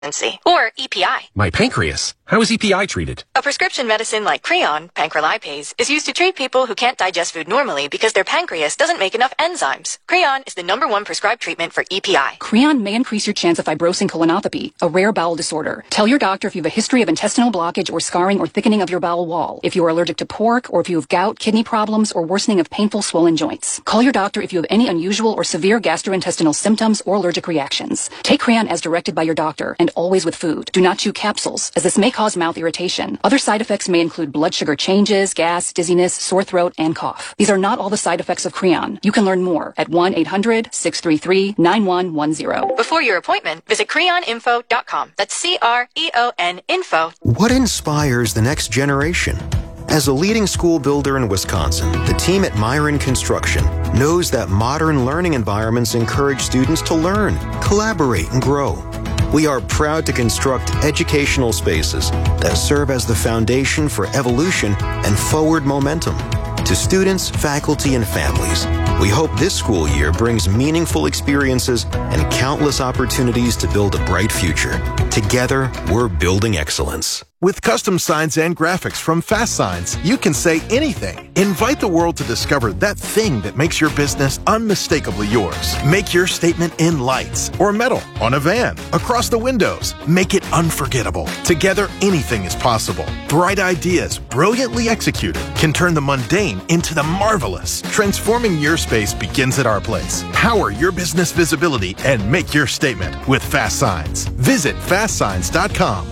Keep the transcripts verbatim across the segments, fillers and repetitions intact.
or E P I. My pancreas. How is E P I treated? A prescription medicine like Creon, pancrelipase, is used to treat people who can't digest food normally because their pancreas doesn't make enough enzymes. Creon is the number one prescribed treatment for E P I. Creon may increase your chance of fibrosing colonopathy, a rare bowel disorder. Tell your doctor if you have a history of intestinal blockage or scarring or thickening of your bowel wall, if you are allergic to pork, or if you have gout, kidney problems, or worsening of painful swollen joints. Call your doctor if you have any unusual or severe gastrointestinal symptoms or allergic reactions. Take Creon as directed by your doctor, and always with food. Do not chew capsules, as this may cause mouth irritation. Other side effects may include blood sugar changes, gas, dizziness, sore throat, and cough. These are not all the side effects of Creon. You can learn more at one eight hundred six three three nine one one zero. Before your appointment, visit creon info dot com. That's C R E O N info. What inspires the next generation? As a leading school builder in Wisconsin, the team at Myron Construction knows that modern learning environments encourage students to learn, collaborate, and grow. We are proud to construct educational spaces that serve as the foundation for evolution and forward momentum. To students, faculty, and families, we hope this school year brings meaningful experiences and countless opportunities to build a bright future. Together, we're building excellence. With custom signs and graphics from Fast Signs, you can say anything. Invite the world to discover that thing that makes your business unmistakably yours. Make your statement in lights or metal, on a van, across the windows. Make it unforgettable. Together, anything is possible. Bright ideas, brilliantly executed, can turn the mundane into the marvelous. Transforming your space begins at our place. Power your business visibility and make your statement with Fast Signs. Visit fast signs dot com.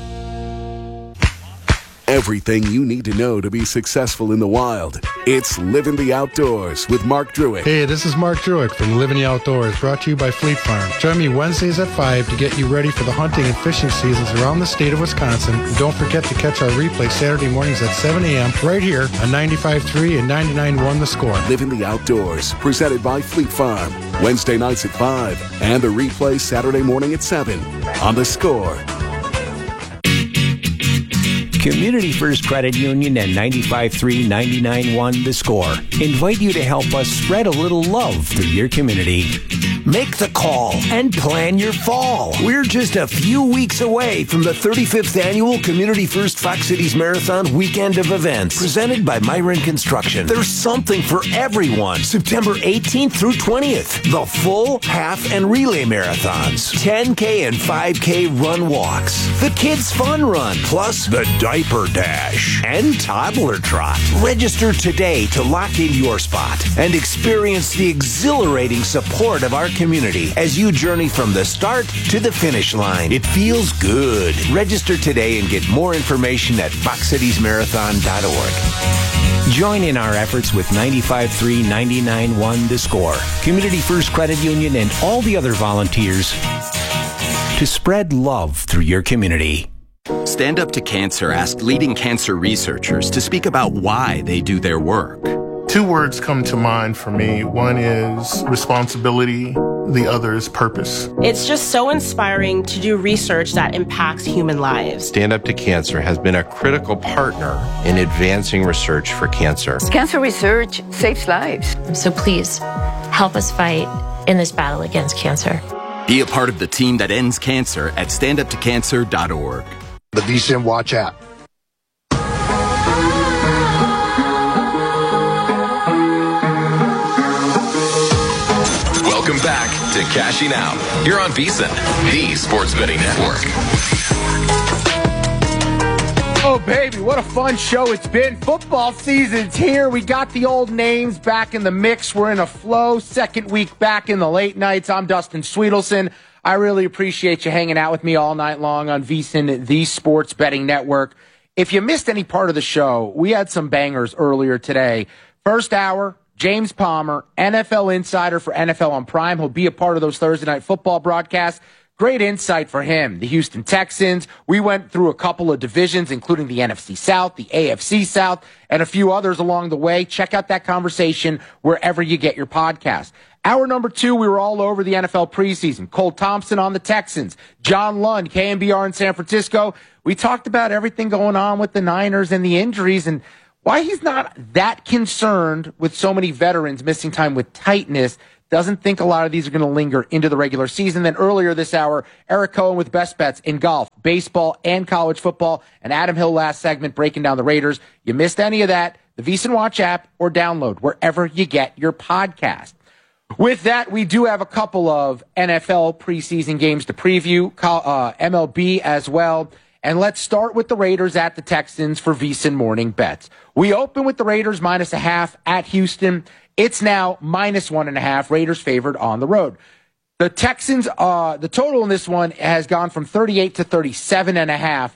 Everything you need to know to be successful in the wild. It's Living the Outdoors with Mark Druick. Hey, this is Mark Druick from Living the Outdoors, brought to you by Fleet Farm. Join me Wednesdays at five to get you ready for the hunting and fishing seasons around the state of Wisconsin. And don't forget to catch our replay Saturday mornings at seven a.m. right here on ninety-five point three and ninety-nine point one The Score. Living the Outdoors, presented by Fleet Farm. Wednesday nights at five and the replay Saturday morning at seven on The Score. Community First Credit Union and ninety-five point three, ninety-nine point one The Score invite you to help us spread a little love through your community. Make the call and plan your fall. We're just a few weeks away from the thirty-fifth Annual Community First Fox Cities Marathon Weekend of Events, presented by Myron Construction. There's something for everyone. September eighteenth through twentieth, the full, half, and relay marathons, ten K and five K run walks, the Kids Fun Run, plus the Diaper Dash and Toddler Trot. Register today to lock in your spot and experience the exhilarating support of our community as you journey from the start to the finish line. It feels good. Register today and get more information at fox cities marathon dot org. Join in our efforts with ninety-five point three, ninety-nine point one The Score, Community First Credit Union, and all the other volunteers to spread love through your community. Stand Up to Cancer asked leading cancer researchers to speak about why they do their work. Two words come to mind for me. One is responsibility. The other is purpose. It's just so inspiring to do research that impacts human lives. Stand Up to Cancer has been a critical partner in advancing research for cancer. Cancer research saves lives. So please, help us fight in this battle against cancer. Be a part of the team that ends cancer at stand up to cancer dot org. The V S I N Watch app. Welcome back to Cashing Out here on V S I N, the Sports Betting Network. Oh, baby, what a fun show it's been. Football season's here. We got the old names back in the mix. We're in a flow. Second week back in the late nights. I'm Dustin Sweetelson. I really appreciate you hanging out with me all night long on V S I N, the Sports Betting Network. If you missed any part of the show, we had some bangers earlier today. First hour, James Palmer, N F L insider for N F L on Prime. He'll be a part of those Thursday night football broadcasts. Great insight for him. The Houston Texans. We went through a couple of divisions, including the N F C South, the A F C South, and a few others along the way. Check out that conversation wherever you get your podcast. Hour number two, we were all over the N F L preseason. Cole Thompson on the Texans. John Lund, K M B R in San Francisco. We talked about everything going on with the Niners and the injuries and why he's not that concerned with so many veterans missing time with tightness Doesn't think a lot of these are going to linger into the regular season. Then earlier this hour, Eric Cohen with best bets in golf, baseball, and college football. And Adam Hill last segment breaking down the Raiders. You missed any of that, the VSiN Watch app or download wherever you get your podcast. With that, we do have a couple of N F L preseason games to preview, uh, M L B as well. And let's start with the Raiders at the Texans for VSiN Morning Bets. We open with the Raiders minus a half at Houston. It's now minus one and a half. Raiders favored on the road. The Texans, uh, the total in this one has gone from thirty-eight to thirty-seven and a half.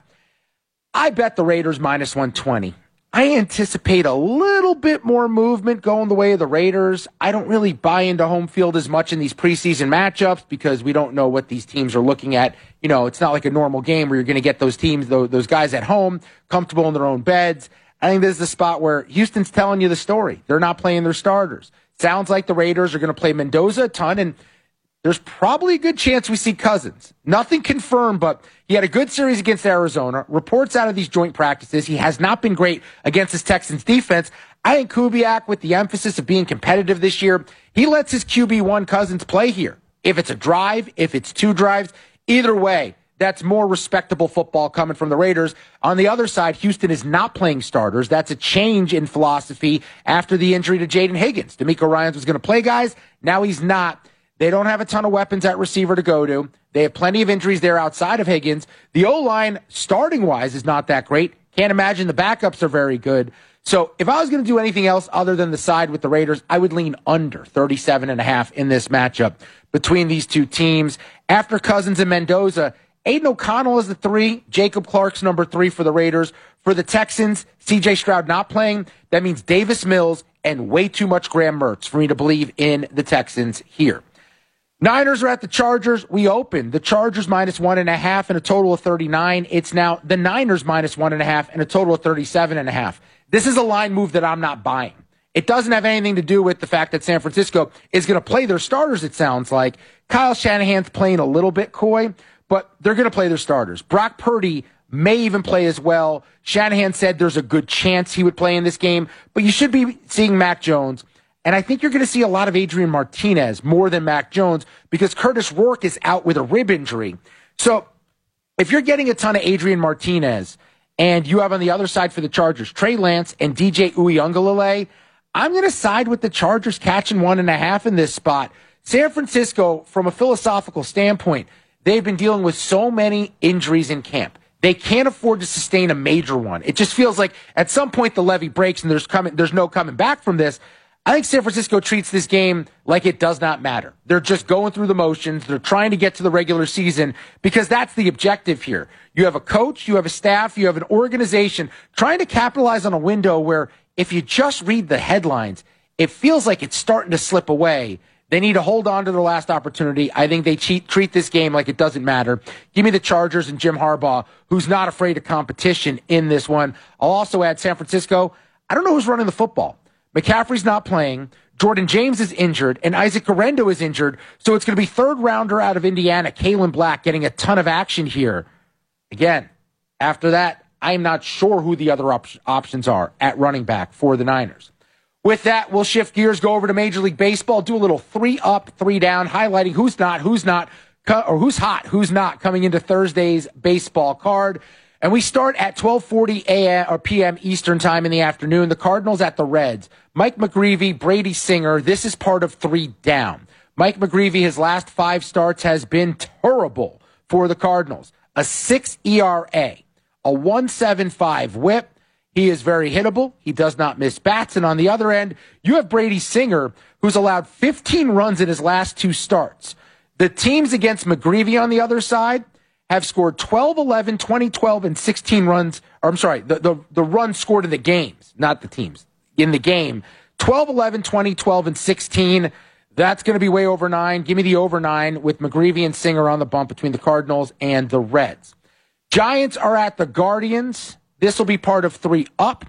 I bet the Raiders minus one twenty. I anticipate a little bit more movement going the way of the Raiders. I don't really buy into home field as much in these preseason matchups because we don't know what these teams are looking at. You know, it's not like a normal game where you're going to get those teams, those guys at home, comfortable in their own beds. I think this is the spot where Houston's telling you the story. They're not playing their starters. Sounds like the Raiders are going to play Mendoza a ton, and there's probably a good chance we see Cousins. Nothing confirmed, but he had a good series against Arizona. Reports out of these joint practices, he has not been great against his Texans defense. I think Kubiak, with the emphasis of being competitive this year, he lets his Q B one Cousins play here. If it's a drive, if it's two drives, either way, that's more respectable football coming from the Raiders. On the other side, Houston is not playing starters. That's a change in philosophy after the injury to Jaden Higgins. DeMeco Ryans was going to play guys. Now he's not. They don't have a ton of weapons at receiver to go to. They have plenty of injuries there outside of Higgins. The O-line, starting-wise, is not that great. Can't imagine the backups are very good. So if I was going to do anything else other than the side with the Raiders, I would lean under thirty-seven and a half in this matchup between these two teams. After Cousins and Mendoza, Aiden O'Connell is the three. Jacob Clark's number three for the Raiders. For the Texans, C J Stroud not playing. That means Davis Mills and way too much Graham Mertz for me to believe in the Texans here. Niners are at the Chargers. We opened the Chargers minus one and a half and a total of thirty-nine. It's now the Niners minus one and a half and a total of thirty-seven and a half. This is a line move that I'm not buying. It doesn't have anything to do with the fact that San Francisco is going to play their starters, it sounds like. Kyle Shanahan's playing a little bit coy, but they're going to play their starters. Brock Purdy may even play as well. Shanahan said there's a good chance he would play in this game, but you should be seeing Mac Jones. And I think you're going to see a lot of Adrian Martinez more than Mac Jones because Curtis Rourke is out with a rib injury. So if you're getting a ton of Adrian Martinez and you have on the other side for the Chargers, Trey Lance and D J Uiagalelei, I'm going to side with the Chargers catching one and a half in this spot. San Francisco, from a philosophical standpoint, they've been dealing with so many injuries in camp. They can't afford to sustain a major one. It just feels like at some point the levee breaks and there's coming, there's no coming back from this. I think San Francisco treats this game like it does not matter. They're just going through the motions. They're trying to get to the regular season because that's the objective here. You have a coach, you have a staff, you have an organization trying to capitalize on a window where if you just read the headlines, it feels like it's starting to slip away. They need to hold on to their last opportunity. I think they cheat, treat this game like it doesn't matter. Give me the Chargers and Jim Harbaugh, who's not afraid of competition in this one. I'll also add San Francisco. I don't know who's running the football. McCaffrey's not playing. Jordan James is injured, and Isaac Guerrero is injured. So it's going to be third rounder out of Indiana, Kalen Black, getting a ton of action here. Again, after that, I am not sure who the other op- options are at running back for the Niners. With that, we'll shift gears, go over to Major League Baseball, do a little three up, three down, highlighting who's not, who's not, or who's hot, who's not coming into Thursday's baseball card. And we start at twelve forty a.m. or p m. Eastern time in the afternoon. The Cardinals at the Reds. Mike McGreevy, Brady Singer. This is part of three down. Mike McGreevy, his last five starts has been terrible for the Cardinals. A six E R A, a one point seven five whip. He is very hittable. He does not miss bats. And on the other end, you have Brady Singer, who's allowed fifteen runs in his last two starts. The teams against McGreevy on the other side have scored twelve, eleven, twenty, twelve, and sixteen runs. Or I'm sorry, the, the, the runs scored in the games, not the teams. In the game, twelve, eleven, twenty, twelve, and sixteen. That's going to be way over nine. Give me the over nine with McGreevy and Singer on the bump between the Cardinals and the Reds. Giants are at the Guardians. This will be part of three up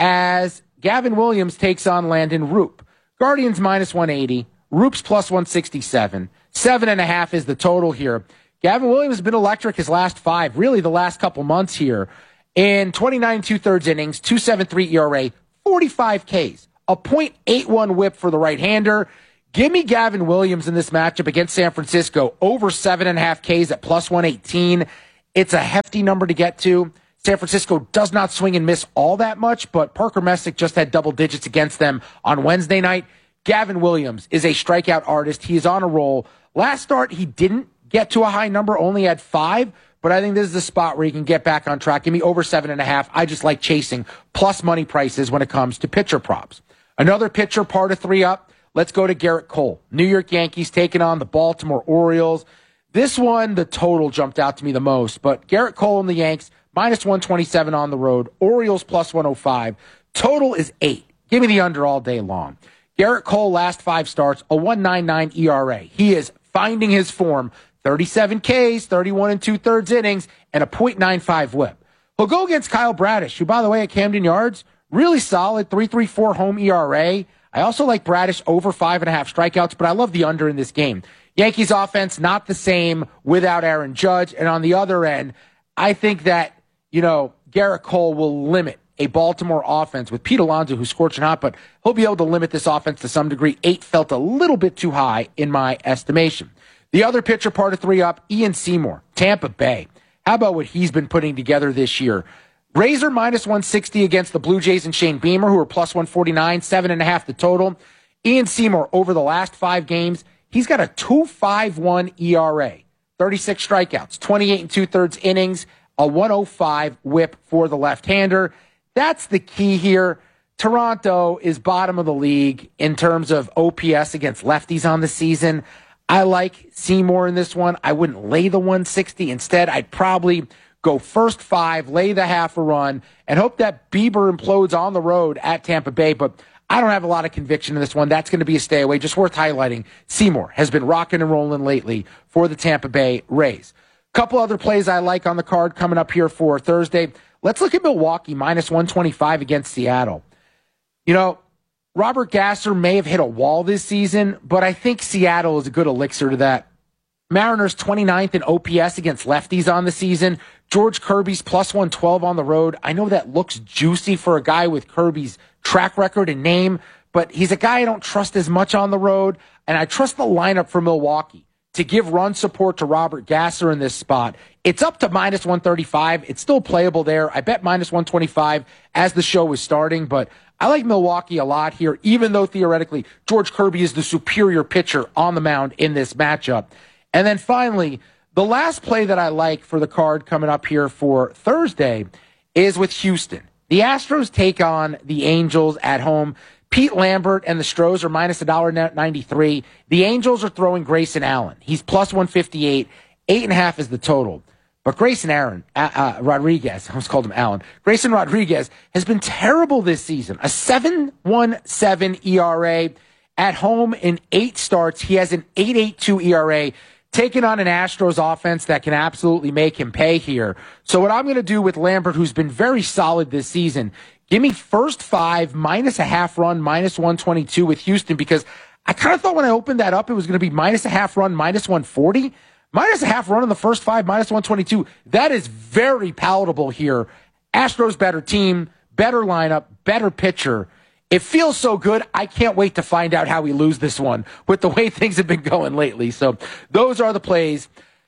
as Gavin Williams takes on Landon Roop. Guardians minus one eighty. Roop's plus one sixty-seven. Seven and a half is the total here. Gavin Williams has been electric his last five, really the last couple months here. In twenty-nine and two-thirds innings, two point seven three E R A, forty-five Ks, a point eight one whip for the right-hander. Give me Gavin Williams in this matchup against San Francisco, over seven and a half Ks at plus one eighteen. It's a hefty number to get to. San Francisco does not swing and miss all that much, but Parker Messick just had double digits against them on Wednesday night. Gavin Williams is a strikeout artist. He is on a roll. Last start, he didn't get to a high number, only had five, but I think this is the spot where he can get back on track. Give me over seven and a half. I just like chasing plus money prices when it comes to pitcher props. Another pitcher, part of three up. Let's go to Garrett Cole. New York Yankees taking on the Baltimore Orioles. This one, the total jumped out to me the most, but Garrett Cole and the Yanks, minus one twenty-seven on the road. Orioles plus one oh five. Total is eight. Give me the under all day long. Garrett Cole, last five starts, a one ninety-nine E R A. He is finding his form. thirty-seven Ks, thirty-one and two-thirds innings, and a point nine five whip. He'll go against Kyle Bradish, who, by the way, at Camden Yards, really solid, three point three four home E R A. I also like Bradish over five and a half strikeouts, but I love the under in this game. Yankees offense, not the same without Aaron Judge. And on the other end, I think that, you know, Garrett Cole will limit a Baltimore offense with Pete Alonso, who's scorching hot, but he'll be able to limit this offense to some degree. Eight felt a little bit too high in my estimation. The other pitcher, part of three up, Ian Seymour, Tampa Bay. How about what he's been putting together this year? Razor minus one sixty against the Blue Jays and Shane Beamer, who are plus one forty-nine, seven and a half the total. Ian Seymour, over the last five games, he's got a two point five one E R A, thirty-six strikeouts, twenty-eight and two-thirds innings, a one oh five whip for the left-hander. That's the key here. Toronto is bottom of the league in terms of O P S against lefties on the season. I like Seymour in this one. I wouldn't lay the one sixty. Instead, I'd probably go first five, lay the half a run, and hope that Bieber implodes on the road at Tampa Bay. But I don't have a lot of conviction in this one. That's going to be a stay away. Just worth highlighting. Seymour has been rocking and rolling lately for the Tampa Bay Rays. Couple other plays I like on the card coming up here for Thursday. Let's look at Milwaukee, minus one twenty-five against Seattle. You know, Robert Gasser may have hit a wall this season, but I think Seattle is a good elixir to that. Mariners twenty-ninth in O P S against lefties on the season. George Kirby's plus one twelve on the road. I know that looks juicy for a guy with Kirby's track record and name, but he's a guy I don't trust as much on the road, and I trust the lineup for Milwaukee to give run support to Robert Gasser in this spot. It's up to minus one thirty-five. It's still playable there. I bet minus one twenty-five as the show is starting, but I like Milwaukee a lot here, even though theoretically George Kirby is the superior pitcher on the mound in this matchup. And then finally, the last play that I like for the card coming up here for Thursday is with Houston. The Astros take on the Angels at home. Pete Lambert and the Stros are minus one ninety-three. The Angels are throwing Grayson Allen. He's plus one fifty-eight. Eight and a half is the total. But Grayson Aaron, uh, uh, Rodriguez, I almost called him Allen. Grayson Rodriguez has been terrible this season. A seven point one seven E R A at home in eight starts. He has an eight point eight two E R A. Taking on an Astros offense that can absolutely make him pay here. So what I'm going to do with Lambert, who's been very solid this season, give me first five, minus a half run, minus one twenty-two with Houston, because I kind of thought when I opened that up, it was going to be minus a half run, minus one forty. Minus a half run on the first five, minus one twenty-two. That is very palatable here. Astros better team, better lineup, better pitcher. It feels so good. I can't wait to find out how we lose this one with the way things have been going lately. So those are the plays.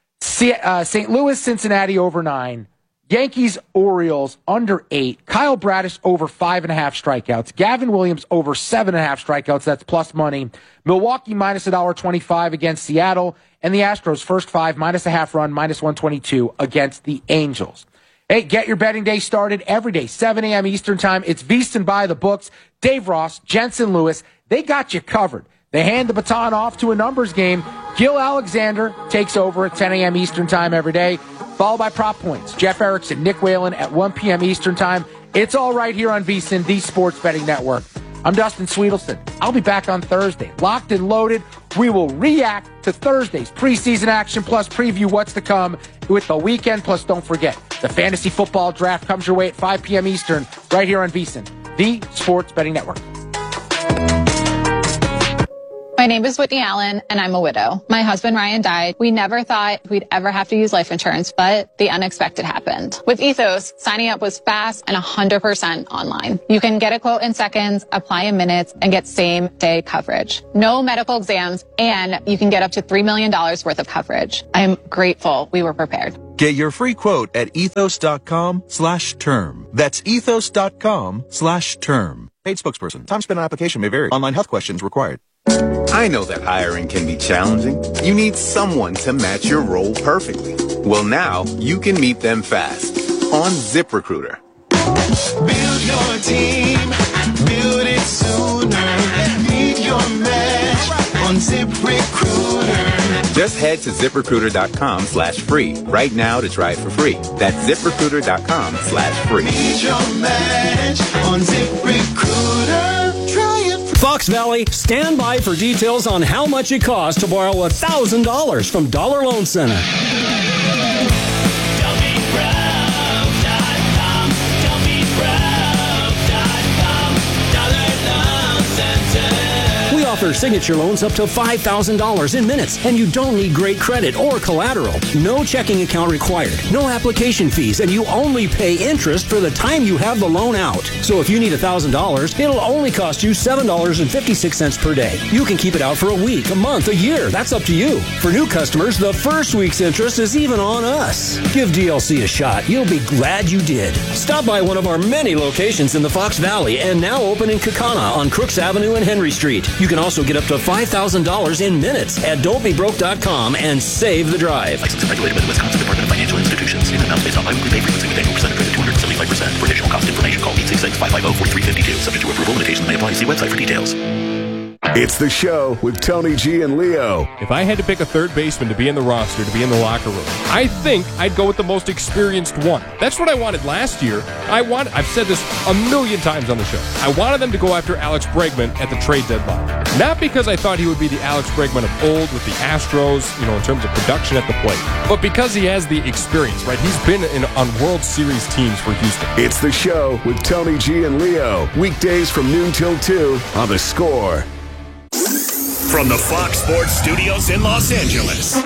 Saint Louis, Cincinnati over nine. Yankees, Orioles under eight. Kyle Bradish over five and a half strikeouts. Gavin Williams over seven and a half strikeouts. That's plus money. Milwaukee minus one twenty-five against Seattle. And the Astros first five, minus a half run, minus one twenty-two against the Angels. Hey, get your betting day started every day, seven a.m. Eastern time. It's VSiN by the books. Dave Ross, Jensen Lewis, they got you covered. They hand the baton off to a numbers game. Gil Alexander takes over at ten a.m. Eastern time every day, followed by Prop Points. Jeff Erickson, Nick Whalen at one p.m. Eastern time. It's all right here on VSiN, the Sports Betting Network. I'm Dustin Sweetelson. I'll be back on Thursday. Locked and loaded. We will react to Thursday's preseason action plus preview what's to come with the weekend. Plus, don't forget, the fantasy football draft comes your way at five p.m. Eastern right here on VSiN, the Sports Betting Network. My name is Whitney Allen, and I'm a widow. My husband, Ryan, died. We never thought we'd ever have to use life insurance, but the unexpected happened. With Ethos, signing up was fast and one hundred percent online. You can get a quote in seconds, apply in minutes, and get same-day coverage. No medical exams, and you can get up to three million dollars worth of coverage. I'm grateful we were prepared. Get your free quote at ethos.com slash term. That's ethos.com slash term. Paid spokesperson. Time spent on application may vary. Online health questions required. I know that hiring can be challenging. You need someone to match your role perfectly. Well, now you can meet them fast on ZipRecruiter. Build your team, build it sooner. Meet your match on ZipRecruiter. Just head to ZipRecruiter.com slash free right now to try it for free. That's ZipRecruiter.com slash free. Meet your match on ZipRecruiter. Try it. Fox Valley, stand by for details on how much it costs to borrow one thousand dollars from Dollar Loan Center. We offer signature loans up to five thousand dollars in minutes, and you don't need great credit or collateral. No checking account required, no application fees, and you only pay interest for the time you have the loan out. So if you need one thousand dollars, it'll only cost you seven dollars and fifty-six cents per day. You can keep it out for a week, a month, a year. That's up to you. For new customers, the first week's interest is even on us. Give D L C a shot. You'll be glad you did. Stop by one of our many locations in the Fox Valley and now open in Kaukauna on Crooks Avenue and Henry Street. You can also get up to five thousand dollars in minutes at don't be broke dot com and save the drive. Licensed and regulated by the Wisconsin Department of Financial Institutions. In amounts based on biweekly pay frequency with annual percentage rate of two hundred seventy-five percent. For additional cost information, call eight six six, five five zero, four three five two. Subject to approval, limitations may apply. See website for details. It's the show with Tony G and Leo. If I had to pick a third baseman to be in the roster, to be in the locker room, I think I'd go with the most experienced one. That's what I wanted last year. I want, I've said this a million times on the show. I wanted them to go after Alex Bregman at the trade deadline. Not because I thought he would be the Alex Bregman of old with the Astros, you know, in terms of production at the plate, but because he has the experience, right? He's been in, on World Series teams for Houston. It's the show with Tony G and Leo. Weekdays from noon till two on The Score. From the Fox Sports Studios in Los Angeles,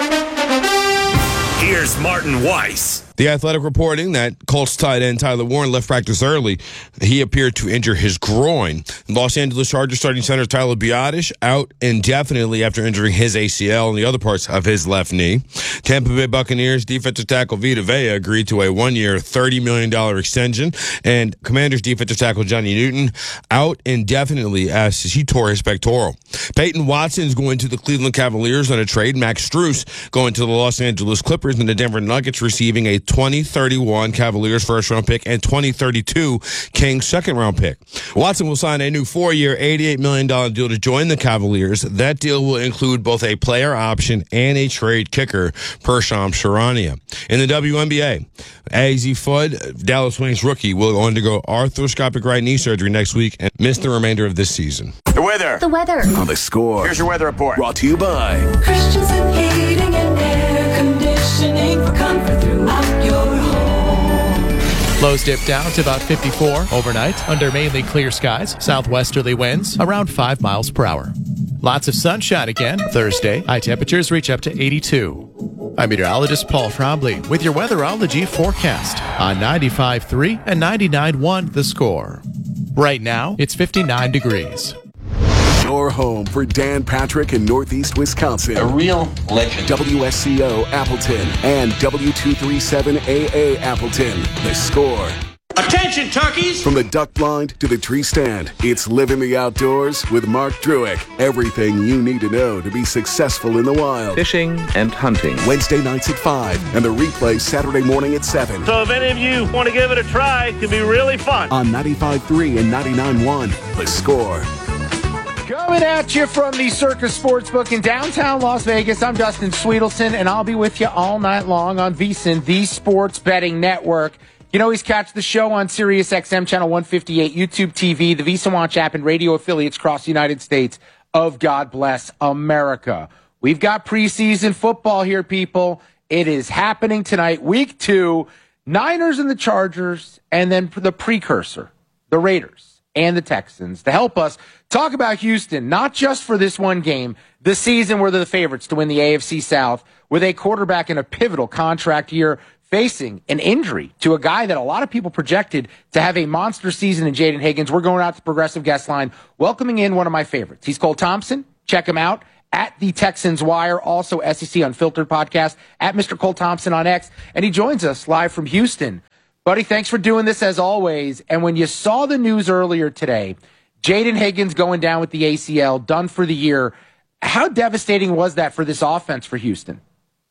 here's Martin Weiss. The Athletic reporting that Colts tight end Tyler Warren left practice early. He appeared to injure his groin. Los Angeles Chargers starting center Tyler Biadasz out indefinitely after injuring his A C L and the other parts of his left knee. Tampa Bay Buccaneers defensive tackle Vita Vea agreed to a one-year, thirty million dollars extension. And Commanders defensive tackle Johnny Newton out indefinitely as he tore his pectoral. Peyton Watson's going to the Cleveland Cavaliers on a trade. Max Strus going to the Los Angeles Clippers, and the Denver Nuggets receiving a twenty thirty-one Cavaliers first-round pick and twenty thirty-two Kings second-round pick. Watson will sign a new four-year, eighty-eight million dollars deal to join the Cavaliers. That deal will include both a player option and a trade kicker per Shams Charania. In the W N B A, Azzi Fudd, Dallas Wings rookie, will undergo arthroscopic right knee surgery next week and miss the remainder of this season. The weather. The weather. On The Score. Here's your weather report. Brought to you by Christensen Heating and Air Conditioning for comfort throughout your home. Lows dip down to about fifty-four overnight under mainly clear skies. Southwesterly winds around five miles per hour. Lots of sunshine again Thursday. High temperatures reach up to eighty-two. I'm meteorologist Paul Trombley with your weatherology forecast on ninety-five point three and ninety-nine point one The Score. Right now, it's fifty-nine degrees. Your home for Dan Patrick in Northeast Wisconsin. A real legend. W S C O Appleton and W two thirty-seven A A Appleton. The Score. Attention, turkeys! From the duck blind to the tree stand, it's Living the Outdoors with Mark Druick. Everything you need to know to be successful in the wild. Fishing and hunting. Wednesday nights at five and the replay Saturday morning at seven. So if any of you want to give it a try, it can be really fun. On ninety-five point three and ninety-nine point one, The Score. Coming at you from the Circus Sportsbook in downtown Las Vegas, I'm Dustin Sweetelson, and I'll be with you all night long on VSiN, the Sports Betting Network. You can always catch the show on Sirius X M Channel one fifty-eight, YouTube T V, the VSiN Watch app, and radio affiliates across the United States of God Bless America. We've got preseason football here, people. It is happening tonight, week two. Niners and the Chargers, and then the precursor, the Raiders and the Texans to help us talk about Houston, not just for this one game, the season where they're the favorites to win the A F C South with a quarterback in a pivotal contract year facing an injury to a guy that a lot of people projected to have a monster season in Jaden Higgins. We're going out to the Progressive Guest Line, welcoming in one of my favorites. He's Cole Thompson. Check him out at the Texans Wire, also S E C Unfiltered podcast, at Mister Cole Thompson on X, and he joins us live from Houston. Buddy, thanks for doing this as always. And when you saw the news earlier today, Jaden Higgins going down with the A C L, done for the year, how devastating was that for this offense for Houston?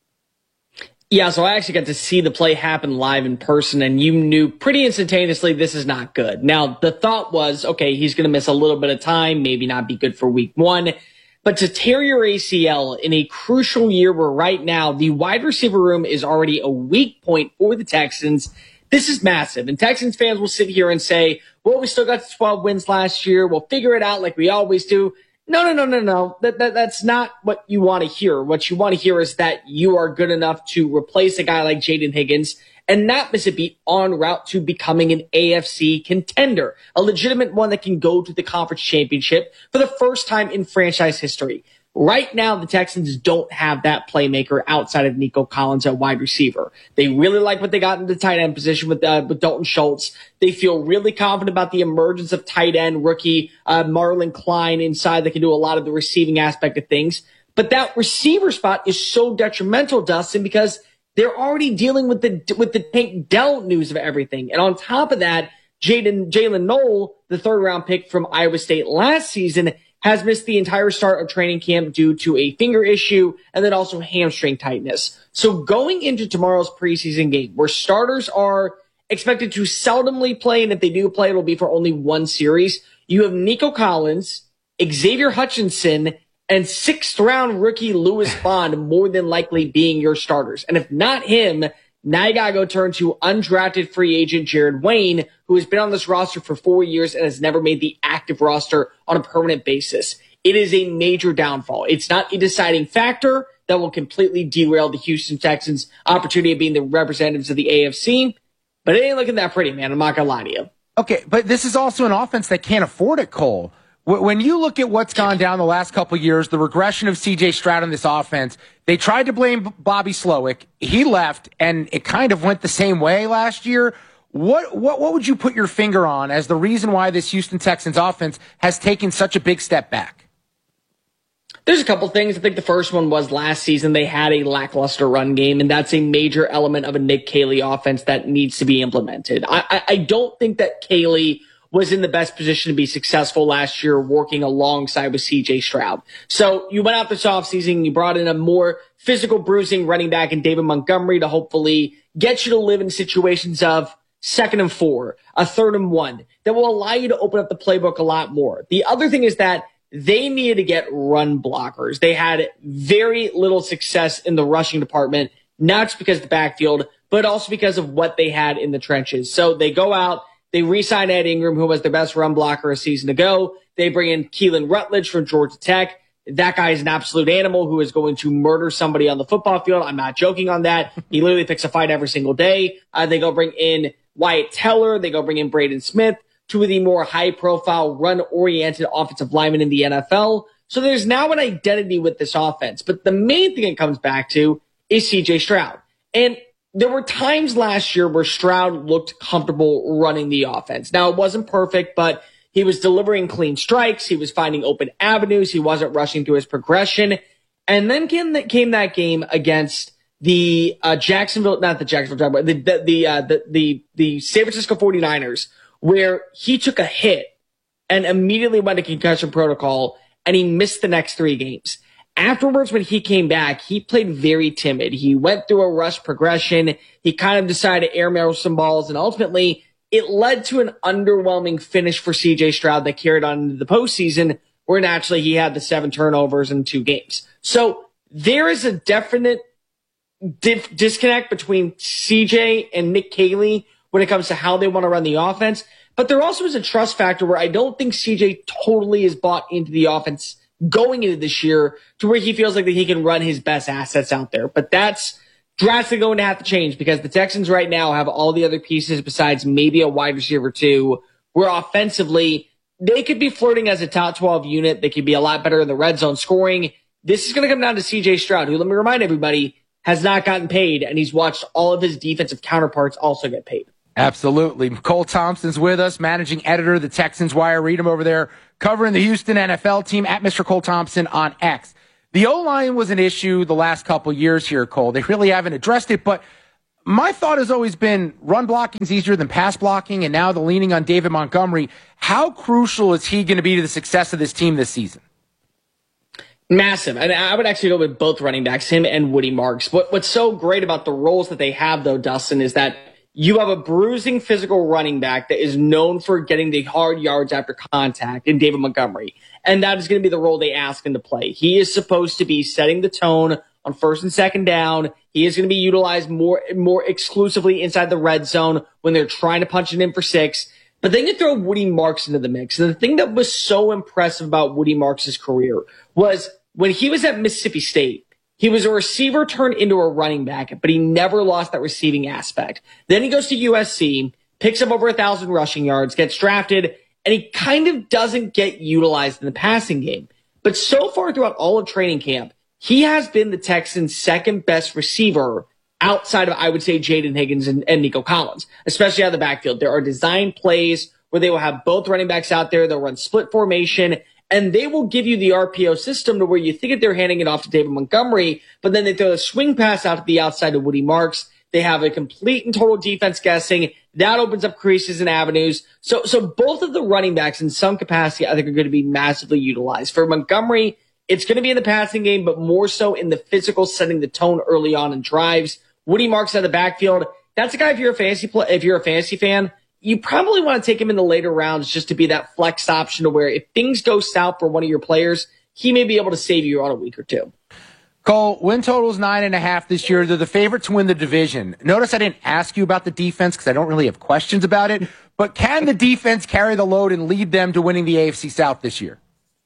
Yeah, so I actually got to see the play happen live in person, and you knew pretty instantaneously this is not good. Now, the thought was, okay, he's going to miss a little bit of time, maybe not be good for week one. But to tear your A C L in a crucial year where right now the wide receiver room is already a weak point for the Texans, this is massive. And Texans fans will sit here and say, well, we still got twelve wins last year. We'll figure it out like we always do. No, no, no, no, no. That, that, that's not what you want to hear. What you want to hear is that you are good enough to replace a guy like Jaden Higgins and not miss a beat en route to becoming an A F C contender, a legitimate one that can go to the conference championship for the first time in franchise history. Right now, the Texans don't have that playmaker outside of Nico Collins at wide receiver. They really like what they got in the tight end position with uh, with Dalton Schultz. They feel really confident about the emergence of tight end rookie uh, Marlon Klein inside that can do a lot of the receiving aspect of things. But that receiver spot is so detrimental, Dustin, because they're already dealing with the with the Tank Dell news of everything. And on top of that, Jaden Jalen Knoll, the third round pick from Iowa State last season, has missed the entire start of training camp due to a finger issue and then also hamstring tightness. So going into tomorrow's preseason game, where starters are expected to seldomly play, and if they do play, it'll be for only one series, you have Nico Collins, Xavier Hutchinson, and sixth round rookie Lewis Bond more than likely being your starters. And if not him, now you gotta go turn to undrafted free agent Jared Wayne, who has been on this roster for four years and has never made the active roster on a permanent basis. It is a major downfall. It's not a deciding factor that will completely derail the Houston Texans' opportunity of being the representatives of the A F C, but it ain't looking that pretty, man. I'm not gonna lie to you. Okay, but this is also an offense that can't afford it, Cole. When you look at what's gone down the last couple of years, the regression of C J Stroud in this offense, they tried to blame Bobby Slowick. He left, and it kind of went the same way last year. What, what, what would you put your finger on as the reason why this Houston Texans offense has taken such a big step back? There's a couple things. I think the first one was last season they had a lackluster run game, and that's a major element of a Nick Caley offense that needs to be implemented. I, I, I don't think that Caley was in the best position to be successful last year working alongside with C J Stroud. So you went out this offseason, you brought in a more physical bruising running back in David Montgomery to hopefully get you to live in situations of second and four, a third and one, that will allow you to open up the playbook a lot more. The other thing is that they needed to get run blockers. They had very little success in the rushing department, not just because of the backfield, but also because of what they had in the trenches. So they go out, they re-sign Ed Ingram, who was their best run blocker a season ago. They bring in Keelan Rutledge from Georgia Tech. That guy is an absolute animal who is going to murder somebody on the football field. I'm not joking on that. He literally picks a fight every single day. Uh, they go bring in Wyatt Teller. They go bring in Braden Smith, two of the more high-profile, run-oriented offensive linemen in the N F L. So there's now an identity with this offense. But the main thing it comes back to is C J Stroud. And there were times last year where Stroud looked comfortable running the offense. Now, it wasn't perfect, but he was delivering clean strikes. He was finding open avenues. He wasn't rushing through his progression. And then came, the, came that game against the uh, Jacksonville, not the Jacksonville, but the the the, uh, the the the San Francisco forty-niners, where he took a hit and immediately went to concussion protocol, and he missed the next three games. Afterwards, when he came back, he played very timid. He went through a rush progression. He kind of decided to airmail some balls, and ultimately it led to an underwhelming finish for C J Stroud that carried on into the postseason, where naturally he had the seven turnovers in two games. So there is a definite dif- disconnect between C J and Nick Caley when it comes to how they want to run the offense. But there also is a trust factor where I don't think C J totally is bought into the offense going into this year to where he feels like that he can run his best assets out there. But that's drastically going to have to change because the Texans right now have all the other pieces besides maybe a wide receiver two, where offensively they could be flirting as a top twelve unit. They could be a lot better in the red zone scoring. This is going to come down to C J Stroud, who, let me remind everybody, has not gotten paid, and he's watched all of his defensive counterparts also get paid. Absolutely. Cole Thompson's with us, managing editor of the Texans Wire. Read him over there, covering the Houston N F L team at Mister Cole Thompson on X. The O-line was an issue the last couple years here, Cole. They really haven't addressed it, but my thought has always been run blocking is easier than pass blocking, and now the leaning on David Montgomery. How crucial is he going to be to the success of this team this season? Massive. And I would actually go with both running backs, him and Woody Marks. What, what's so great about the roles that they have, though, Dustin, is that you have a bruising physical running back that is known for getting the hard yards after contact in David Montgomery. And that is going to be the role they ask him to play. He is supposed to be setting the tone on first and second down. He is going to be utilized more, more exclusively inside the red zone when they're trying to punch it in for six. But then you throw Woody Marks into the mix. And the thing that was so impressive about Woody Marks' career was when he was at Mississippi State, he was a receiver turned into a running back, but he never lost that receiving aspect. Then he goes to U S C, picks up over a thousand rushing yards, gets drafted, and he kind of doesn't get utilized in the passing game. But so far throughout all of training camp, he has been the Texans' second best receiver outside of, I would say, Jaden Higgins and, and Nico Collins, especially out of the backfield. There are designed plays where they will have both running backs out there. They'll run split formation, and they will give you the R P O system to where you think that they're handing it off to David Montgomery, but then they throw a swing pass out to the outside of Woody Marks. They have a complete and total defense guessing. That opens up creases and avenues. So, so both of the running backs in some capacity, I think, are going to be massively utilized. For Montgomery, it's going to be in the passing game, but more so in the physical, setting the tone early on in drives. Woody Marks out of the backfield. That's a guy, if you're a fantasy play, if you're a fantasy fan, you probably want to take him in the later rounds just to be that flex option to where if things go south for one of your players, he may be able to save you on a week or two. Cole, win total is nine and a half this year. They're the favorite to win the division. Notice I didn't ask you about the defense because I don't really have questions about it, but can the defense carry the load and lead them to winning the A F C South this year?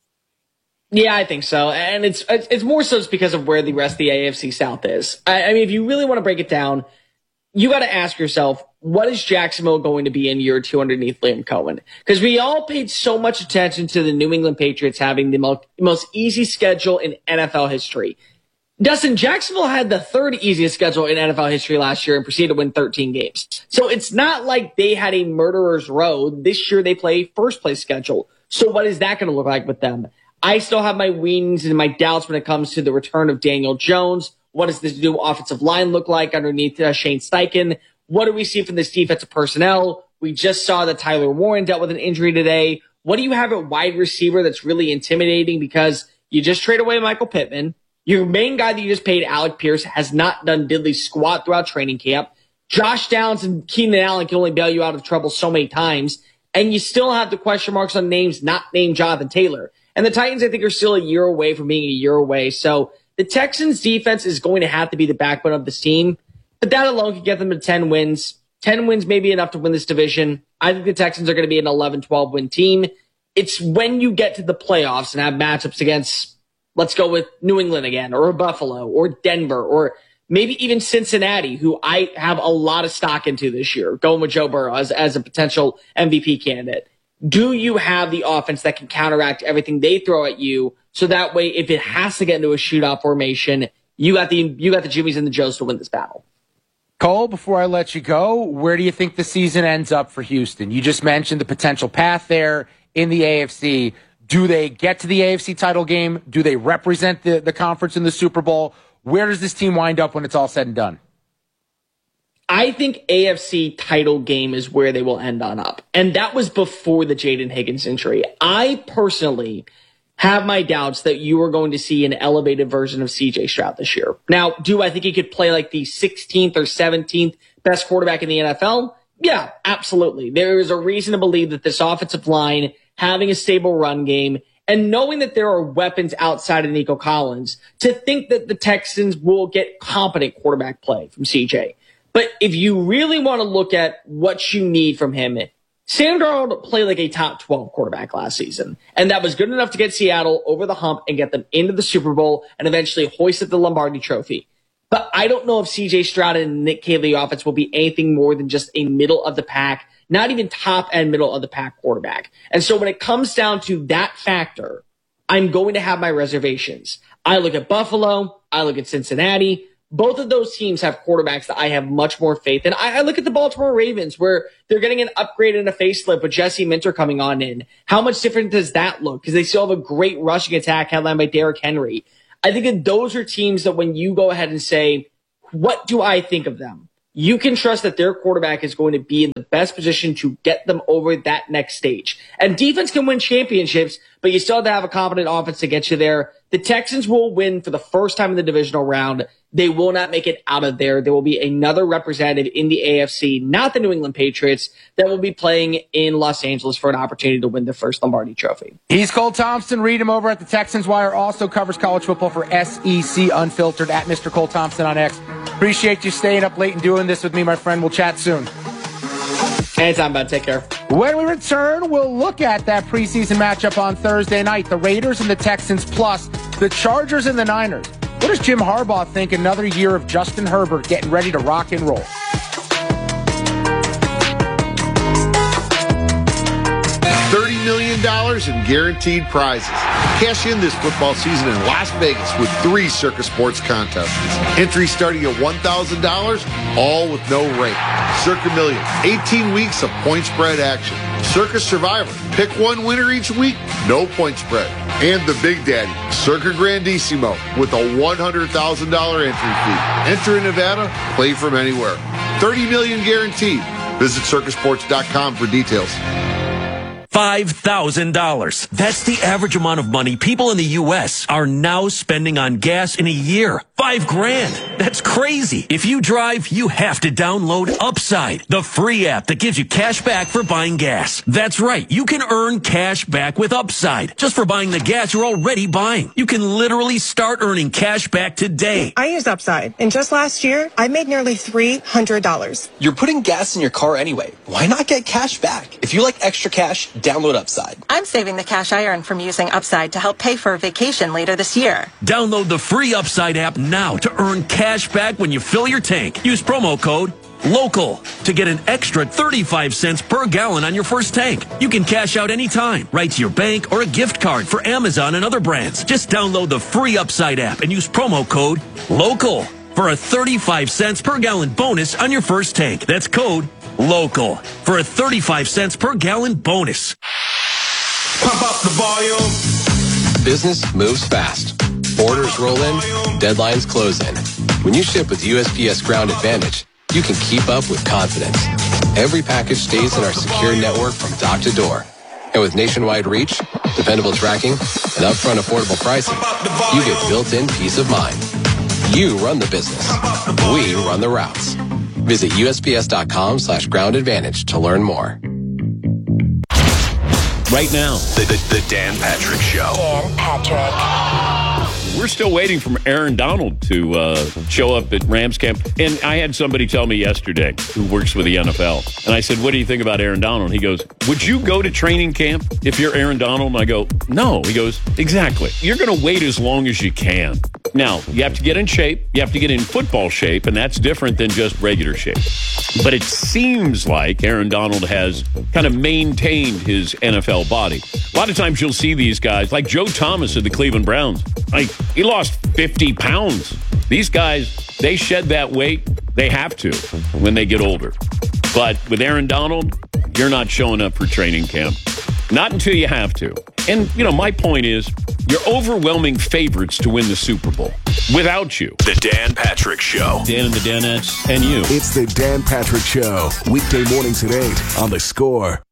Yeah, I think so. And it's it's more so just because of where the rest of the A F C South is. I, I mean, if you really want to break it down, you got to ask yourself, what is Jacksonville going to be in year two underneath Liam Cohen? Because we all paid so much attention to the New England Patriots having the mo- most easy schedule in N F L history. Dustin, Jacksonville had the third easiest schedule in N F L history last year and proceeded to win thirteen games. So it's not like they had a murderer's row. This year they play first place schedule. So what is that going to look like with them? I still have my wings and my doubts when it comes to the return of Daniel Jones. What does this new offensive line look like underneath uh, Shane Steichen? What do we see from this defensive personnel? We just saw that Tyler Warren dealt with an injury today. What do you have at wide receiver that's really intimidating? Because you just trade away Michael Pittman. Your main guy that you just paid, Alec Pierce, has not done diddly squat throughout training camp. Josh Downs and Keenan Allen can only bail you out of trouble so many times. And you still have the question marks on names not named Jonathan Taylor. And the Titans, I think, are still a year away from being a year away. So the Texans' defense is going to have to be the backbone of this team. But that alone could get them to ten wins. ten wins may be enough to win this division. I think the Texans are going to be an eleven twelve win team. It's when you get to the playoffs and have matchups against, let's go with New England again, or Buffalo, or Denver, or maybe even Cincinnati, who I have a lot of stock into this year, going with Joe Burrow as, as a potential M V P candidate. Do you have the offense that can counteract everything they throw at you? So that way, if it has to get into a shootout formation, you got the you got the Jimmies and the Joes to win this battle. Cole, before I let you go, where do you think the season ends up for Houston? You just mentioned the potential path there in the A F C. Do they get to the A F C title game? Do they represent the, the conference in the Super Bowl? Where does this team wind up when it's all said and done? I think A F C title game is where they will end on up. And that was before the Jaden Higgins injury. I personally have my doubts that you are going to see an elevated version of C J Stroud this year. Now, do I think he could play like the sixteenth or seventeenth best quarterback in the N F L? Yeah, absolutely. There is a reason to believe that this offensive line, having a stable run game, and knowing that there are weapons outside of Nico Collins, to think that the Texans will get competent quarterback play from C J. But if you really want to look at what you need from him, Sam Darnold played like a top twelve quarterback last season. And that was good enough to get Seattle over the hump and get them into the Super Bowl and eventually hoisted the Lombardi trophy. But I don't know if C J Stroud and Nick Caley offense will be anything more than just a middle of the pack, not even top end middle of the pack quarterback. And so when it comes down to that factor, I'm going to have my reservations. I look at Buffalo. I look at Cincinnati. Both of those teams have quarterbacks that I have much more faith in. I, I look at the Baltimore Ravens, where they're getting an upgrade and a facelift with Jesse Minter coming on in. How much different does that look? Because they still have a great rushing attack headlined by Derrick Henry. I think that those are teams that when you go ahead and say, what do I think of them? You can trust that their quarterback is going to be in the best position to get them over that next stage. And defense can win championships, but you still have to have a competent offense to get you there. The Texans will win for the first time in the divisional round. They will not make it out of there. There will be another representative in the A F C, not the New England Patriots, that will be playing in Los Angeles for an opportunity to win the first Lombardi Trophy. He's Cole Thompson. Read him over at the Texans Wire. Also covers college football for S E C Unfiltered at Mister Cole Thompson on X. Appreciate you staying up late and doing this with me, my friend. We'll chat soon. Anytime, bud. Take care. When we return, we'll look at that preseason matchup on Thursday night. The Raiders and the Texans, plus the Chargers and the Niners. What does Jim Harbaugh think another year of Justin Herbert getting ready to rock and roll? thirty million dollars in guaranteed prizes. Cash in this football season in Las Vegas with three Circa Sports contests. Entry starting at one thousand dollars, all with no rate. Circa Million, eighteen weeks of point spread action. Circa Survivor, pick one winner each week, no point spread. And the Big Daddy, Circa Grandissimo, with a one hundred thousand dollars entry fee. Enter in Nevada, play from anywhere. thirty million dollars guaranteed. Visit circa sports dot com for details. five thousand dollars. That's the average amount of money people in the U S are now spending on gas in a year. Five grand. That's crazy. If you drive, you have to download Upside, the free app that gives you cash back for buying gas. That's right. You can earn cash back with Upside just for buying the gas you're already buying. You can literally start earning cash back today. I used Upside, and just last year, I made nearly three hundred dollars. You're putting gas in your car anyway. Why not get cash back? If you like extra cash, download Upside. I'm saving the cash I earn from using Upside to help pay for a vacation later this year. Download the free Upside app now to earn cash back when you fill your tank. Use promo code LOCAL to get an extra thirty-five cents per gallon on your first tank. You can cash out anytime, right to your bank or a gift card for Amazon and other brands. Just download the free Upside app and use promo code LOCAL for a thirty-five cents per gallon bonus on your first tank. That's code LOCAL for a thirty-five cents per gallon bonus. Pump up the volume. Business moves fast. Orders roll in, deadlines close in. When you ship with U S P S Ground Advantage, you can keep up with confidence. Every package stays in our secure network from dock to door. And with nationwide reach, dependable tracking, and upfront affordable pricing, you get built-in peace of mind. You run the business. We run the routes. Visit U S P S dot com slash ground advantage to learn more. Right now, The, the, the Dan Patrick Show. Dan Patrick. We're still waiting for Aaron Donald to uh, show up at Rams camp. And I had somebody tell me yesterday who works with the N F L. And I said, what do you think about Aaron Donald? He goes, would you go to training camp if you're Aaron Donald? And I go, no. He goes, exactly. You're going to wait as long as you can. Now, you have to get in shape. You have to get in football shape, and that's different than just regular shape. But it seems like Aaron Donald has kind of maintained his N F L body. A lot of times you'll see these guys, like Joe Thomas of the Cleveland Browns. Like, he lost fifty pounds. These guys, they shed that weight. They have to when they get older. But with Aaron Donald, you're not showing up for training camp. Not until you have to. And, you know, my point is, you're overwhelming favorites to win the Super Bowl. Without you. The Dan Patrick Show. Dan and the Danettes and you. It's the Dan Patrick Show. Weekday mornings at eight on The Score.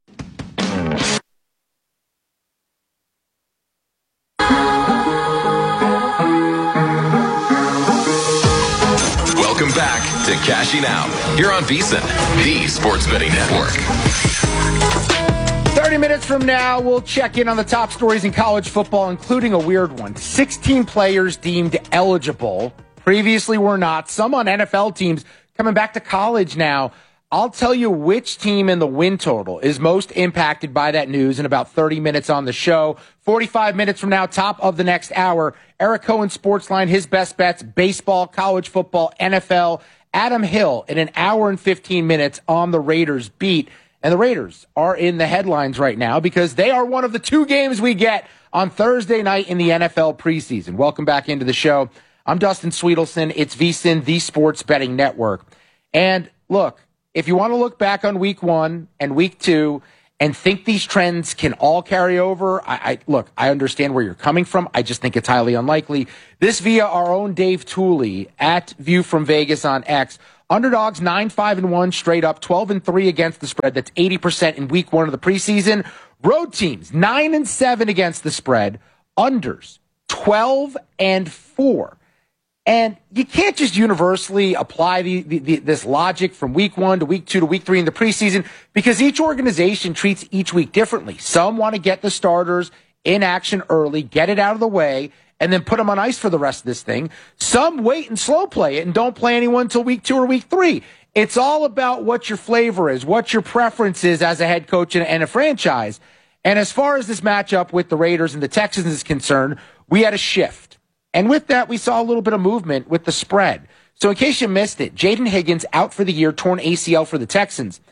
Welcome back to Cashing Out here on VSiN, the Sports Betting Network. thirty minutes from now, we'll check in on the top stories in college football, including a weird one. sixteen players deemed eligible. Previously were not. Some on N F L teams coming back to college now. I'll tell you which team in the win total is most impacted by that news in about thirty minutes on the show. forty-five minutes from now, top of the next hour, Eric Cohen Sportsline, his best bets, baseball, college football, N F L. Adam Hill in an hour and fifteen minutes on the Raiders beat. And the Raiders are in the headlines right now because they are one of the two games we get on Thursday night in the N F L preseason. Welcome back into the show. I'm Dustin Sweetelson. It's VSiN, the Sports Betting Network. And look, if you want to look back on week one and week two and think these trends can all carry over, I, I look, I understand where you're coming from. I just think it's highly unlikely. This via our own Dave Tooley at View from Vegas on X. Underdogs nine five and one straight up, twelve and three against the spread. That's eighty percent in week one of the preseason. Road teams nine and seven against the spread. Unders twelve and four. And you can't just universally apply the, the, the, this logic from week one to week two to week three in the preseason because each organization treats each week differently. Some want to get the starters in action early, get it out of the way, and then put them on ice for the rest of this thing. Some wait and slow play it and don't play anyone until week two or week three. It's all about what your flavor is, what your preference is as a head coach and, and a franchise. And as far as this matchup with the Raiders and the Texans is concerned, we had a shift. And with that, we saw a little bit of movement with the spread. So in case you missed it, Jaden Higgins out for the year, torn A C L for the Texans.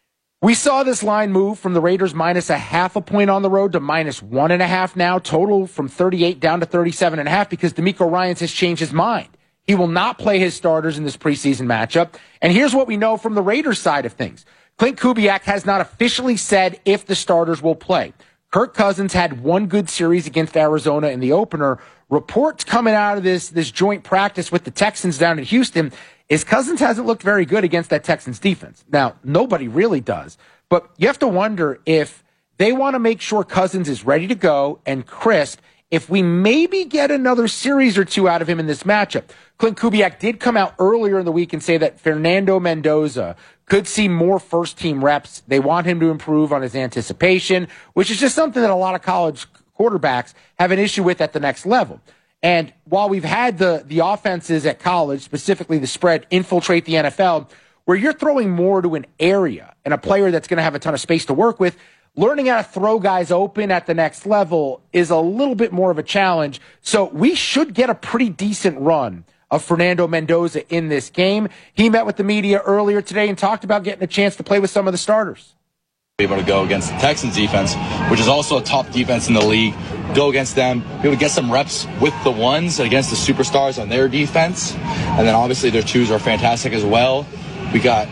We saw this line move from the Raiders minus a half a point on the road to minus one and a half now, total from thirty-eight down to thirty-seven and a half because DeMeco Ryans has changed his mind. He will not play his starters in this preseason matchup. And here's what we know from the Raiders side of things. Clint Kubiak has not officially said if the starters will play. Kirk Cousins had one good series against Arizona in the opener. Reports coming out of this, this joint practice with the Texans down in Houston is Cousins hasn't looked very good against that Texans defense. Now, nobody really does, but you have to wonder if they want to make sure Cousins is ready to go and crisp if we maybe get another series or two out of him in this matchup. Clint Kubiak did come out earlier in the week and say that Fernando Mendoza could see more first-team reps. They want him to improve on his anticipation, which is just something that a lot of college quarterbacks have an issue with at the next level. And while we've had the, the offenses at college, specifically the spread, infiltrate the N F L, where you're throwing more to an area and a player that's going to have a ton of space to work with, learning how to throw guys open at the next level is a little bit more of a challenge. So we should get a pretty decent run of Fernando Mendoza in this game. He met with the media earlier today and talked about getting a chance to play with some of the starters. Able to go against the Texans defense, which is also a top defense in the league, go against them, be able to get some reps with the ones against the superstars on their defense. And then obviously their twos are fantastic as well. We got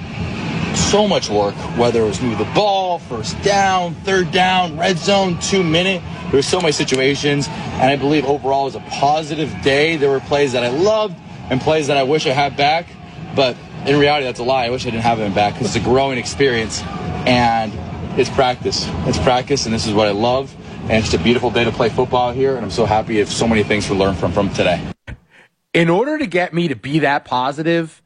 so much work, whether it was move the ball, first down, third down, red zone, two minute. There were so many situations, and I believe overall it was a positive day. There were plays that I loved and plays that I wish I had back, but in reality, that's a lie. I wish I didn't have them back because it's a growing experience, and it's practice. It's practice, and this is what I love, and it's just a beautiful day to play football here, and I'm so happy if so many things to learn from from today. In order to get me to be that positive,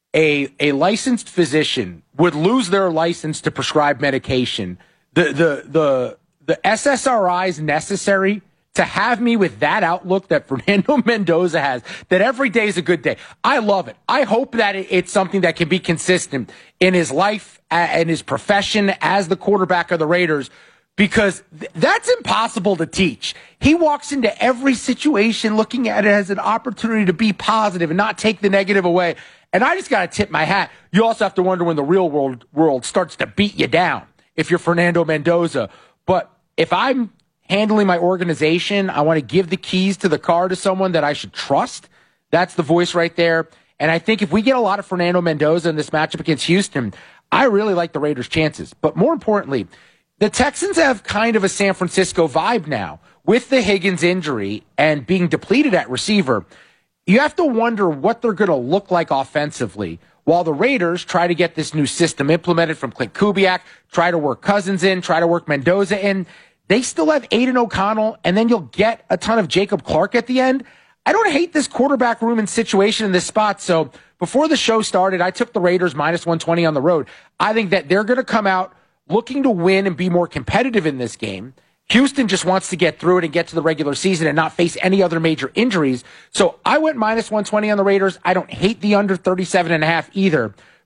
a a licensed physician would lose their license to prescribe medication. The the the the S S R Is necessary to have me with that outlook that Fernando Mendoza has, that every day is a good day. I love it. I hope that it's something that can be consistent in his life and his profession as the quarterback of the Raiders, because th- that's impossible to teach. He walks into every situation looking at it as an opportunity to be positive and not take the negative away. And I just got to tip my hat. You also have to wonder when the real world world starts to beat you down if you're Fernando Mendoza. But if I'm handling my organization, I want to give the keys to the car to someone that I should trust. That's the voice right there. And I think if we get a lot of Fernando Mendoza in this matchup against Houston, I really like the Raiders' chances. But more importantly, the Texans have kind of a San Francisco vibe now. With the Higgins injury and being depleted at receiver, you have to wonder what they're going to look like offensively while the Raiders try to get this new system implemented from Clint Kubiak, try to work Cousins in, try to work Mendoza in. They still have Aiden O'Connell, and then you'll get a ton of Jacob Clark at the end. I don't hate this quarterback room and situation in this spot. So before the show started, I took the Raiders minus one twenty on the road. I think that they're going to come out looking to win and be more competitive in this game. Houston just wants to get through it and get to the regular season and not face any other major injuries. So I went minus one twenty on the Raiders. I don't hate the under thirty-seven and a half either.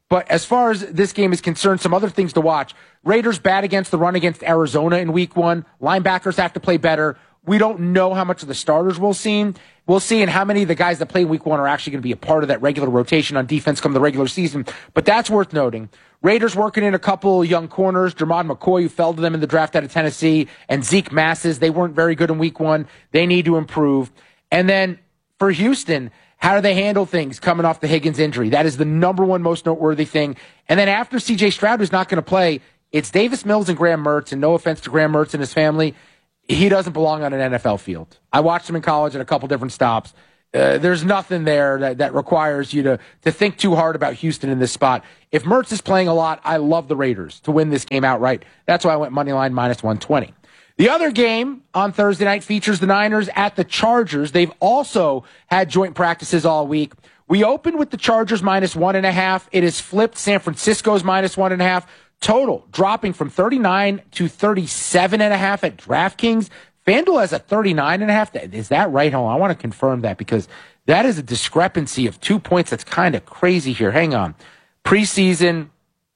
But as far as this game is concerned, some other things to watch. Raiders bad against the run against Arizona in week one. Linebackers have to play better. We don't know how much of the starters we'll see. We'll see and how many of the guys that play in week one are actually going to be a part of that regular rotation on defense come the regular season. But that's worth noting. Raiders working in a couple young corners. Jermod McCoy, who fell to them in the draft out of Tennessee, and Zeke Masses. They weren't very good in week one. They need to improve. And then for Houston, how do they handle things coming off the Higgins injury? That is the number one most noteworthy thing. And then after C J Stroud, who's not going to play, it's Davis Mills and Graham Mertz. And no offense to Graham Mertz and his family, he doesn't belong on an N F L field. I watched him in college at a couple different stops. Uh, there's nothing there that, that requires you to, to think too hard about Houston in this spot. If Mertz is playing a lot, I love the Raiders to win this game outright. That's why I went money line minus one twenty. The other game on Thursday night features the Niners at the Chargers. They've also had joint practices all week. We opened with the Chargers minus one and a half. It has flipped San Francisco's minus one and a half. Total dropping from thirty-nine to thirty-seven and a half at DraftKings. FanDuel has a thirty-nine and a half. Is that right? Hold on. I want to confirm that because that is a discrepancy of two points. That's kind of crazy here. Hang on. Preseason,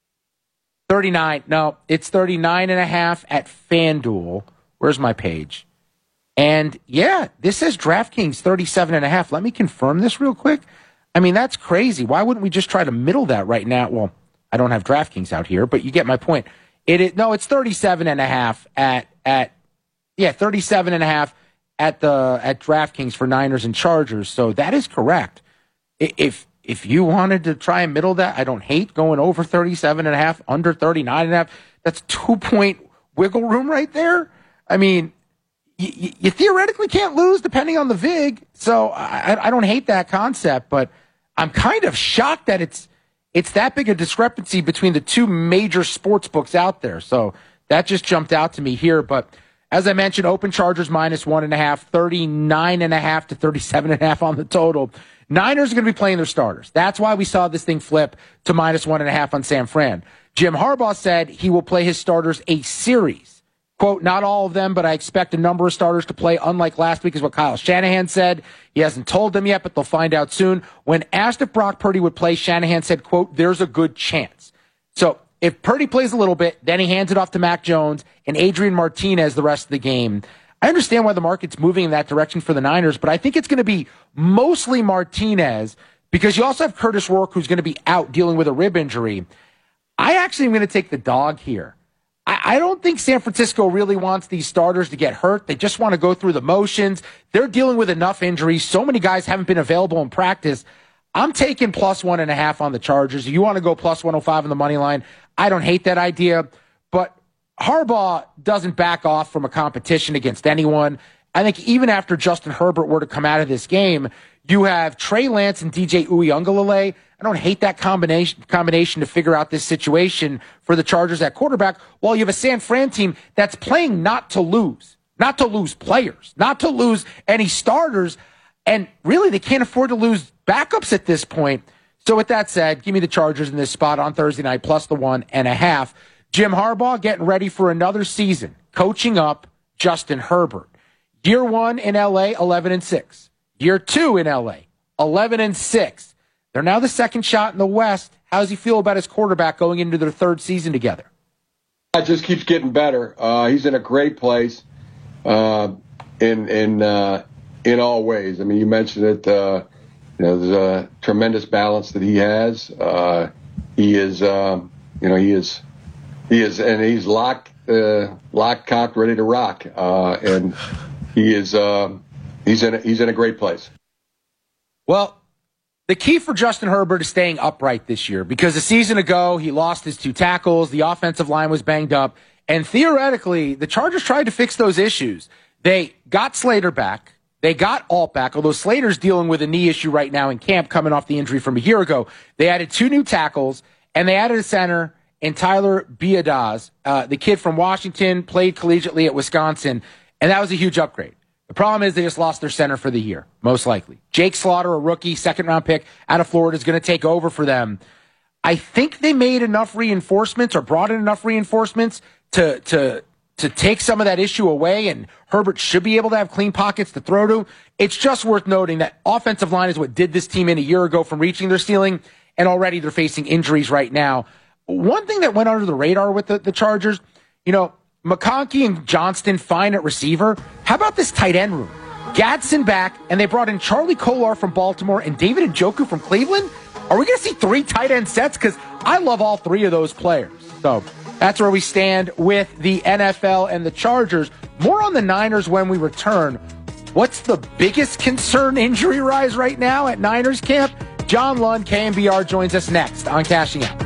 thirty-nine. No, it's thirty-nine and a half at FanDuel. Where's my page? And yeah, this says DraftKings thirty-seven and a half. Let me confirm this real quick. I mean, that's crazy. Why wouldn't we just try to middle that right now? Well, I don't have DraftKings out here, but you get my point. It is, no, it's thirty-seven and a half at, at, yeah, thirty-seven and a half at the, at DraftKings for Niners and Chargers. So that is correct. If, if you wanted to try and middle that, I don't hate going over thirty-seven and a half, under thirty-nine and a half. That's two point wiggle room right there. I mean, you, you theoretically can't lose depending on the vig. So I, I don't hate that concept, but I'm kind of shocked that it's, It's that big a discrepancy between the two major sports books out there. So that just jumped out to me here. But as I mentioned, open Chargers minus one and a half, thirty-nine and a half to thirty-seven and a half on the total. Niners are going to be playing their starters. That's why we saw this thing flip to minus one and a half on San Fran. Jim Harbaugh said he will play his starters a series. Quote, not all of them, but I expect a number of starters to play, unlike last week, is what Kyle Shanahan said. He hasn't told them yet, but they'll find out soon. When asked if Brock Purdy would play, Shanahan said, quote, there's a good chance. So if Purdy plays a little bit, then he hands it off to Mac Jones and Adrian Martinez the rest of the game. I understand why the market's moving in that direction for the Niners, but I think it's going to be mostly Martinez because you also have Curtis Rourke, who's going to be out dealing with a rib injury. I actually am going to take the dog here. I don't think San Francisco really wants these starters to get hurt. They just want to go through the motions. They're dealing with enough injuries. So many guys haven't been available in practice. I'm taking plus one and a half on the Chargers. If you want to go plus one oh five on the money line, I don't hate that idea. But Harbaugh doesn't back off from a competition against anyone. I think even after Justin Herbert were to come out of this game, you have Trey Lance and D J Uiagalelei. I don't hate that combination combination to figure out this situation for the Chargers at quarterback, while you have a San Fran team that's playing not to lose, not to lose players, not to lose any starters, and really they can't afford to lose backups at this point. So with that said, give me the Chargers in this spot on Thursday night, plus the one and a half. Jim Harbaugh getting ready for another season, coaching up Justin Herbert. Year one in L A, eleven and six. Year two in L A, eleven and six. They're now the second shot in the West. How does he feel about his quarterback going into their third season together? It just keeps getting better. Uh, he's in a great place uh, in in uh, in all ways. I mean, you mentioned it. Uh, you know, there's a tremendous balance that he has. Uh, he is, um, you know, he is, he is, and he's locked, uh, locked, cocked, ready to rock. Uh, and he is, um, he's in, a, he's in a great place. Well. The key for Justin Herbert is staying upright this year because a season ago he lost his two tackles, the offensive line was banged up, and theoretically the Chargers tried to fix those issues. They got Slater back, they got Alt back, although Slater's dealing with a knee issue right now in camp coming off the injury from a year ago. They added two new tackles, and they added a center in Tyler Biadasz, uh, the kid from Washington, played collegiately at Wisconsin, and that was a huge upgrade. The problem is they just lost their center for the year, most likely. Jake Slaughter, a rookie, second-round pick out of Florida, is going to take over for them. I think they made enough reinforcements or brought in enough reinforcements to to to take some of that issue away, and Herbert should be able to have clean pockets to throw to. It's just worth noting that offensive line is what did this team in a year ago from reaching their ceiling, and already they're facing injuries right now. One thing that went under the radar with the, the Chargers, you know, McConkey and Johnston fine at receiver. How about this tight end room? Gadsden back, and they brought in Charlie Kolar from Baltimore and David Njoku from Cleveland. Are we going to see three tight end sets? Because I love all three of those players. So that's where we stand with the N F L and the Chargers. More on the Niners when we return. What's the biggest concern injury rise right now at Niners camp? John Lund, K M B R, joins us next on Cashing Out.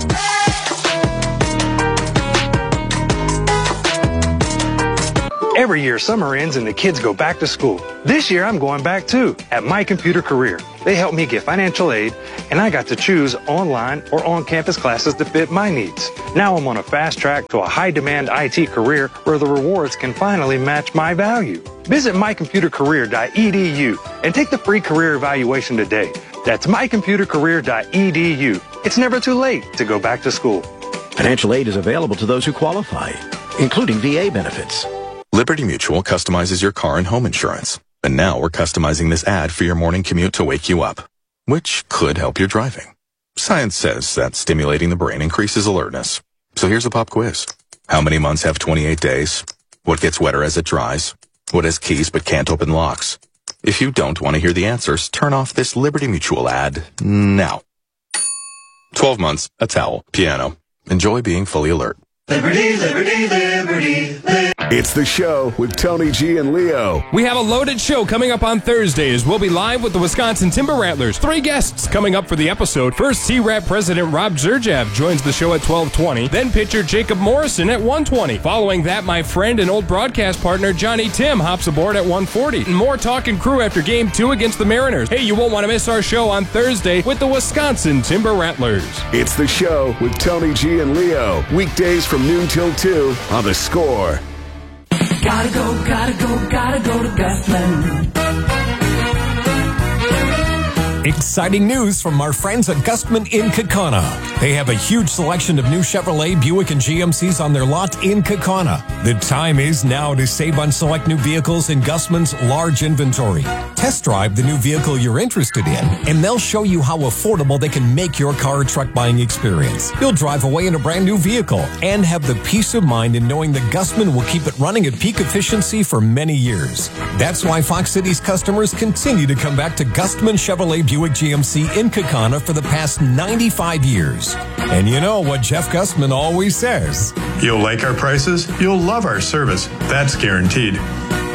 Every year, summer ends and the kids go back to school. This year, I'm going back too, at My Computer Career. They helped me get financial aid, and I got to choose online or on-campus classes to fit my needs. Now I'm on a fast track to a high-demand I T career where the rewards can finally match my value. Visit my computer career dot e d u and take the free career evaluation today. That's my computer career dot e d u. It's never too late to go back to school. Financial aid is available to those who qualify, including V A benefits. Liberty Mutual customizes your car and home insurance. And now we're customizing this ad for your morning commute to wake you up, which could help your driving. Science says that stimulating the brain increases alertness. So here's a pop quiz. How many months have twenty-eight days? What gets wetter as it dries? What has keys but can't open locks? If you don't want to hear the answers, turn off this Liberty Mutual ad now. twelve months, a towel, piano. Enjoy being fully alert. Liberty, liberty, liberty, liberty. It's the show with Tony G and Leo. We have a loaded show coming up on Thursdays. We'll be live with the Wisconsin Timber Rattlers. Three guests coming up for the episode. First, C-Rat President Rob Zerjav joins the show at twelve twenty. Then pitcher Jacob Morrison at one twenty. Following that, my friend and old broadcast partner Johnny Tim hops aboard at one forty. And more talk and crew after Game two against the Mariners. Hey, you won't want to miss our show on Thursday with the Wisconsin Timber Rattlers. It's the show with Tony G and Leo. Weekdays from noon till two on The Score. Gotta go, gotta go, gotta go to Bethlehem. Exciting news from our friends at Gustman in Kaukauna. They have a huge selection of new Chevrolet, Buick, and G M Cs on their lot in Kaukauna. The time is now to save on select new vehicles in Gustman's large inventory. Test drive the new vehicle you're interested in, and they'll show you how affordable they can make your car or truck buying experience. You'll drive away in a brand new vehicle and have the peace of mind in knowing that Gustman will keep it running at peak efficiency for many years. That's why Fox Cities customers continue to come back to Gustman Chevrolet Buick G M C in Kaukauna for the past ninety-five years. And you know what Jeff Gustman always says. You'll like our prices, you'll love our service. That's guaranteed.